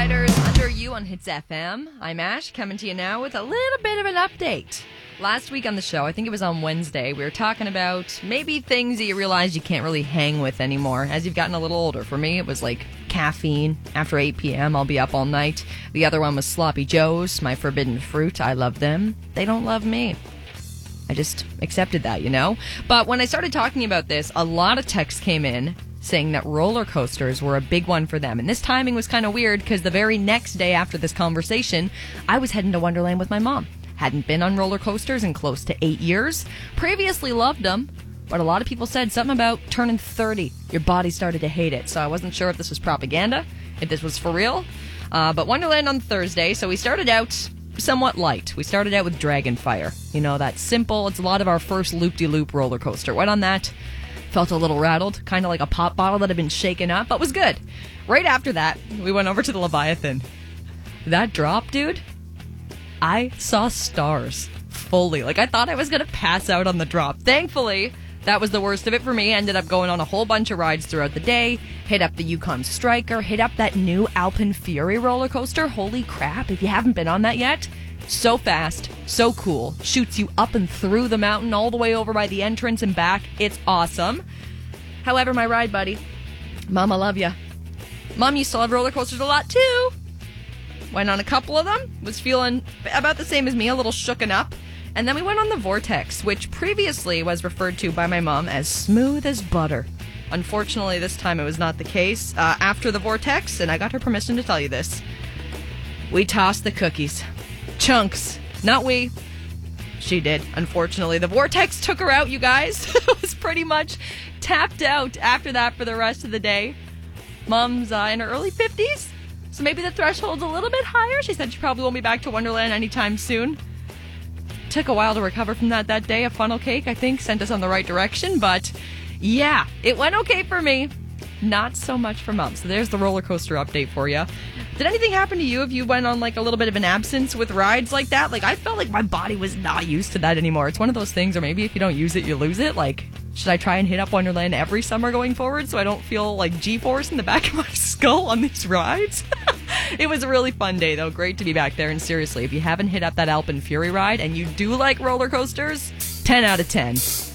Riders, Under You on Hits FM. I'm Ash, coming to you now with a little bit of an update. Last week on the show, I think it was on Wednesday, we were talking about maybe things that you realize you can't really hang with anymore as you've gotten a little older. For me, it was like caffeine. After 8 p.m., I'll be up all night. The other one was Sloppy Joes, my forbidden fruit. I love them. They don't love me. I just accepted that, you know? But when I started talking about this, a lot of texts came in saying that roller coasters were a big one for them. And this timing was kind of weird because the very next day after this conversation, I was heading to Wonderland with my mom. Hadn't been on roller coasters in close to 8 years. Previously loved them, but a lot of people said something about turning 30. Your body started to hate it. So I wasn't sure if this was propaganda, if this was for real. But Wonderland on Thursday, so we started out somewhat light. We started out with Dragonfire. You know, that simple, it's a lot of our first loop-de-loop roller coaster. Went on that. Felt a little rattled, kind of like a pop bottle that had been shaken up, but was good. Right after that, we went over to the Leviathan. That drop, dude, I saw stars fully. Like, I thought I was going to pass out on the drop. Thankfully, that was the worst of it for me. Ended up going on a whole bunch of rides throughout the day. Hit up the Yukon Striker, hit up that new Alpen Fury roller coaster. Holy crap, if you haven't been on that yet, so fast, so cool. Shoots you up and through the mountain all the way over by the entrance and back. It's awesome. However, my ride buddy, Mom, I love ya. Mom used to love roller coasters a lot too. Went on a couple of them. Was feeling about the same as me, a little shooken up. And then we went on the Vortex, which previously was referred to by my mom as smooth as butter. Unfortunately, this time it was not the case. After the Vortex, and I got her permission to tell you this, we tossed the cookies. Chunks. Not we. She did, unfortunately. The Vortex took her out, you guys. Was pretty much tapped out after that for the rest of the day. Mom's in her early 50s, so maybe the threshold's a little bit higher. She said she probably won't be back to Wonderland anytime soon. Took a while to recover from that day. A funnel cake, I think, sent us on the right direction, but yeah, it went okay for me. Not so much for Mom. So there's the roller coaster update for you. Did anything happen to you if you went on like a little bit of an absence with rides like that? Like, I felt like my body was not used to that anymore. It's one of those things, or maybe if you don't use it, you lose it. Like, should I try and hit up Wonderland every summer going forward so I don't feel like G-force in the back of my skull on these rides? It was a really fun day, though. Great to be back there. And seriously, if you haven't hit up that Alpen Fury ride and you do like roller coasters, 10 out of 10.